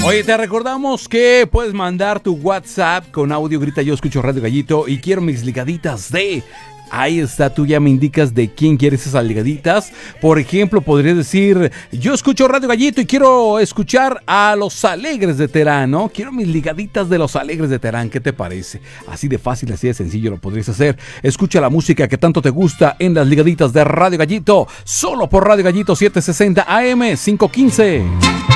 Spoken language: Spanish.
Oye, te recordamos que puedes mandar tu WhatsApp con audio, grita yo escucho Radio Gallito y quiero mis ligaditas de... Ahí está, tú ya me indicas de quién quieres esas ligaditas. Por ejemplo, podrías decir, yo escucho Radio Gallito y quiero escuchar a Los Alegres de Terán, ¿no? Quiero mis ligaditas de Los Alegres de Terán, ¿qué te parece? Así de fácil, así de sencillo lo podrías hacer. Escucha la música que tanto te gusta en las ligaditas de Radio Gallito, solo por Radio Gallito 760 AM 515.